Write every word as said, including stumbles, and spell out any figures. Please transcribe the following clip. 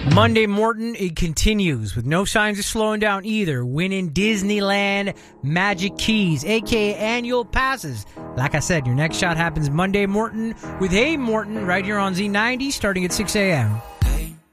Monday Morton, it continues with no signs of slowing down either. Winning Disneyland Magic Keys, a k a annual passes. Like I said, your next shot happens Monday Morton with Hey Morton right here on Z ninety starting at six a.m.